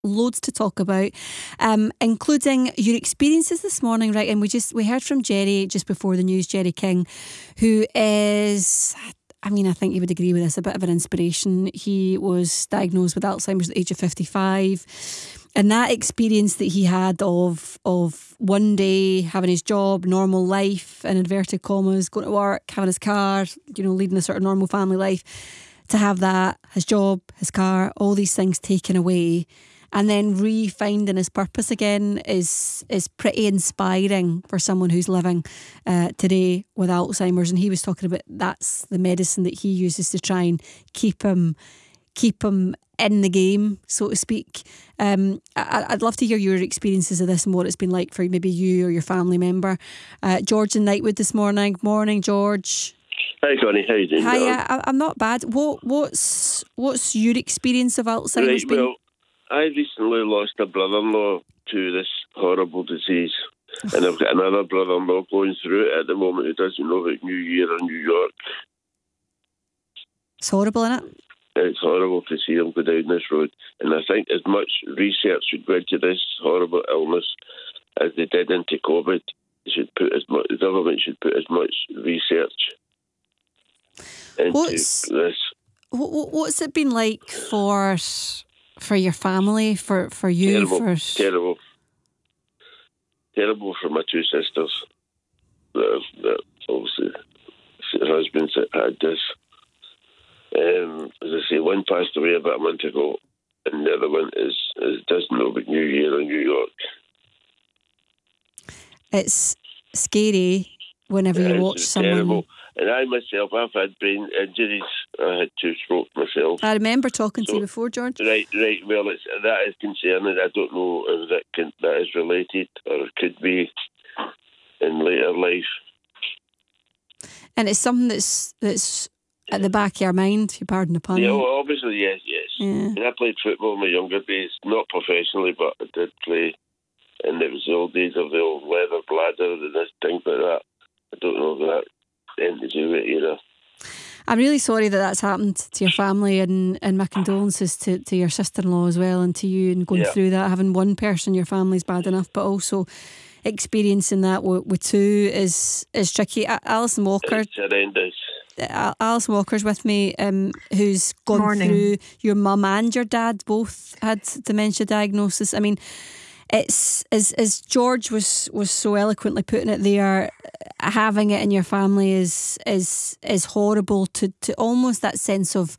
loads to talk about, including your experiences this morning, right? And we heard from Jerry just before the news, Jerry King, who is, I mean, I think you would agree with this, a bit of an inspiration. He was diagnosed with Alzheimer's at the age of 55. And that experience that he had of one day having his job, normal life, in inverted commas, going to work, having his car, leading a sort of normal family life, to have that, his job, his car, all these things taken away, and then re-finding his purpose again is pretty inspiring for someone who's living today with Alzheimer's. And he was talking about that's the medicine that he uses to try and keep him in the game, so to speak. I'd love to hear your experiences of this and what it's been like for maybe you or your family member. George in Knightwood this morning. Morning, George. Hi, Connie. How you doing? Hi, I'm not bad. What's your experience of Alzheimer's been? Well, I recently lost a brother-in-law to this horrible disease, and I've got another brother-in-law going through it at the moment who doesn't know about New Year or New York. It's horrible, isn't it? It's horrible to see him go down this road, and I think as much research should go into this horrible illness as they did into COVID. The government should put as much research into this. What's it been like for your family, for you? Terrible for my two sisters. That obviously her husbands had this. As I say, one passed away about a month ago, and the other one doesn't know about New Year or New York. It's scary whenever you watch someone. Terrible. And I myself, I've had brain injuries. I had 2 strokes myself. I remember talking to you before, George. Right. Well, that is concerning. I don't know if that is related or it could be in later life. And it's something that's at the back of your mind, you pardon the pun. Yeah, well, obviously, yes. Yeah. And I played football in my younger days, not professionally, but I did play. And it was the old days of the old leather bladder and this thing like that. I don't know if that anything to do with it either. I'm really sorry that's happened to your family, and my condolences to your sister-in-law as well, and to you, and going through that. Having one person in your family's bad enough, but also experiencing that with 2 is tricky. Alison Walker. It's horrendous. Alison Walker's with me, who's gone through. Your mum and your dad both had dementia diagnosis. I mean, it's as George was so eloquently putting it there, having it in your family is horrible, to almost that sense of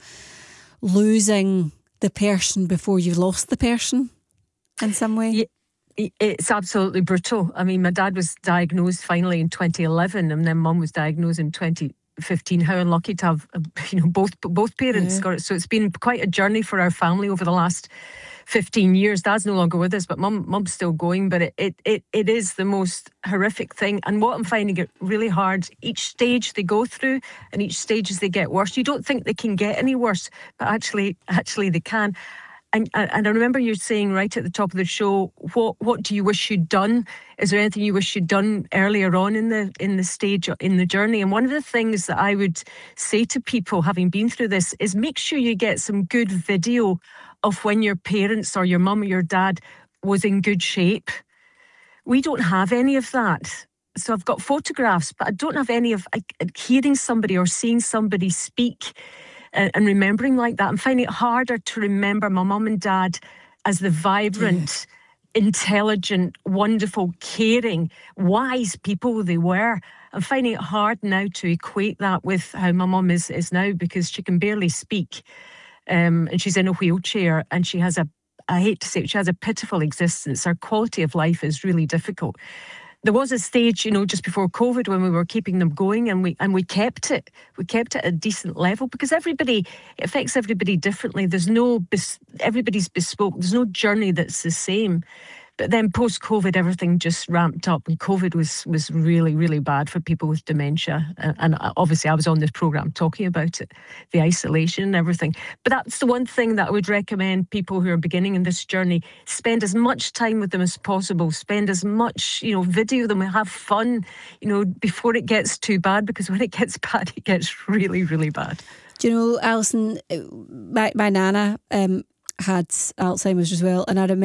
losing the person before you've lost the person in some way. It's absolutely brutal. I mean, my dad was diagnosed finally in 2011, and then mum was diagnosed in 2015. How unlucky to have both parents got it. So it's been quite a journey for our family over the last 15 years. Dad's no longer with us, but mum's still going. But it is the most horrific thing. And what I'm finding it really hard, each stage they go through and each stage as they get worse, you don't think they can get any worse, but actually they can. And I remember you saying right at the top of the show, what do you wish you'd done? Is there anything you wish you'd done earlier on in the stage, in the journey? And one of the things that I would say to people, having been through this, is make sure you get some good video of when your parents or your mum or your dad was in good shape. We don't have any of that. So I've got photographs, but I don't have any of hearing somebody or seeing somebody speak and remembering like that. I'm finding it harder to remember my mum and dad as the vibrant, intelligent, wonderful, caring, wise people they were. I'm finding it hard now to equate that with how my mum is now, because she can barely speak, and she's in a wheelchair, and she has I hate to say it, she has a pitiful existence. Her quality of life is really difficult. There was a stage, just before COVID, when we were keeping them going, and we kept it. We kept it at a decent level, because it affects everybody differently. Everybody's bespoke. There's no journey that's the same. But then post-COVID, everything just ramped up, and COVID was really, really bad for people with dementia. And obviously I was on this programme talking about it, the isolation and everything. But that's the one thing that I would recommend people who are beginning in this journey, spend as much time with them as possible, spend as much, video them, have fun, before it gets too bad, because when it gets bad, it gets really, really bad. Do you know, Alison, my nana, had Alzheimer's as well, and I remember